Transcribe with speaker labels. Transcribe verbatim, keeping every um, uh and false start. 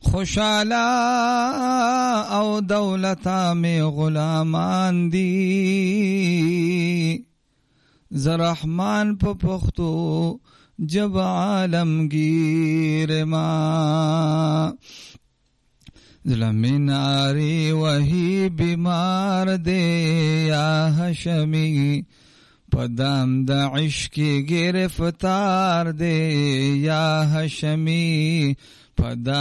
Speaker 1: خوشالا او دولتا میں غلامان دی زرحمان پا پختو جب عالمگیر ما ظلم ناری وہی بیمار دے یا حشمی پدام دا عشق گرفتار دے یا حشمی پدام